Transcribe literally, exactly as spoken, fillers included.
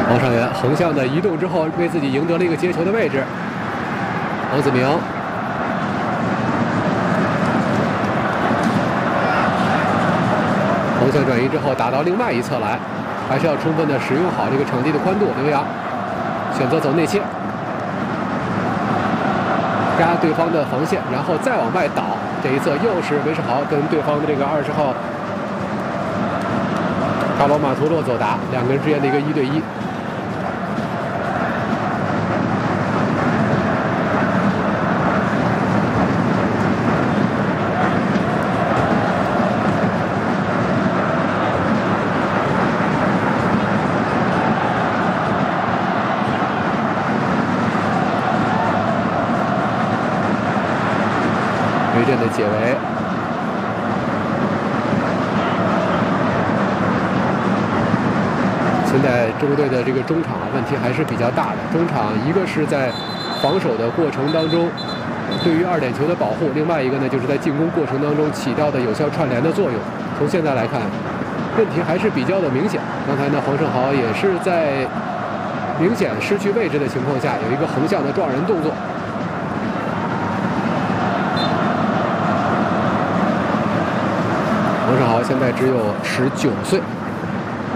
王上元横向的移动之后，为自己赢得了一个接球的位置。王子明。 横向转移之后，打到另外一侧来，还是要充分的使用好这个场地的宽度。刘洋选择走内切，压对方的防线，然后再往外倒。这一侧又是韦世豪跟对方的这个二十号卡罗马图洛走达，两个人之间的一个一对一。 对阵的解围，现在中队的这个中场啊，问题还是比较大的。中场一个是在防守的过程当中，对于二点球的保护；另外一个呢，就是在进攻过程当中起到的有效串联的作用。从现在来看，问题还是比较的明显。刚才呢，黄胜豪也是在明显失去位置的情况下，有一个横向的撞人动作。 王胜豪现在只有十九岁。